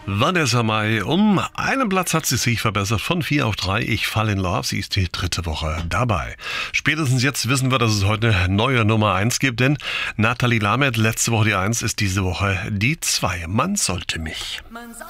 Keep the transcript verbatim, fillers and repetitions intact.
Vanessa Mai, um einen Platz hat sie sich verbessert, von vier auf drei. Ich fall in love, sie ist die dritte Woche dabei. Spätestens jetzt wissen wir, dass es heute eine neue Nummer eins gibt, denn Nathalie Lamed, letzte Woche die eins, ist diese Woche die zwei. Man sollte mich. Man sollte